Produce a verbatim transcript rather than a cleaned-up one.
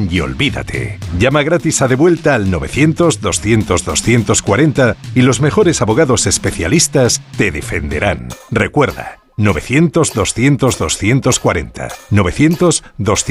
llaman y olvídate. Llama gratis a Devuelta al novecientos, doscientos, doscientos cuarenta y los mejores abogados especialistas te defenderán. Recuerda, novecientos, doscientos, doscientos cuarenta. novecientos, doscientos